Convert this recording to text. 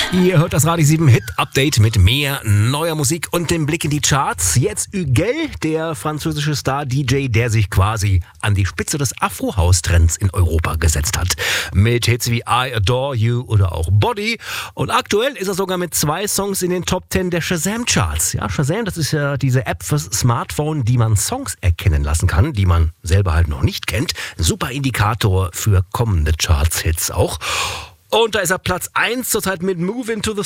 Ihr hört das Radio 7 Hit Update mit mehr neuer Musik und dem Blick in die Charts. Jetzt Huguel, der französische Star-DJ, der sich quasi an die Spitze des Afro-House-Trends in Europa gesetzt hat. Mit Hits wie I Adore You oder auch Body. Und aktuell ist er sogar mit 2 Songs in den Top 10 der Shazam-Charts. Ja, Shazam, das ist ja diese App fürs Smartphone, die man Songs erkennen lassen kann, die man selber halt noch nicht kennt. Super Indikator für kommende Charts-Hits auch. Und da ist er Platz 1 zurzeit mit Move Into the